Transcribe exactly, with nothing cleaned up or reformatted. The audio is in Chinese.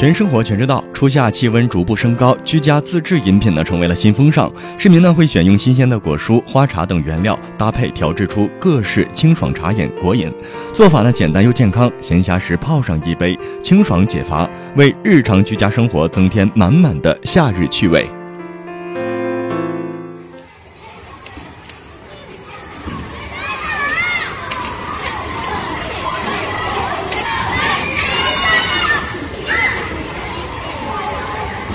全生活全知道，初夏气温逐步升高，居家自制饮品呢成为了新风尚。市民呢会选用新鲜的果蔬、花茶等原料，搭配调制出各式清爽茶饮果饮。做法呢简单又健康，闲暇时泡上一杯，清爽解乏，为日常居家生活增添满满的夏日趣味。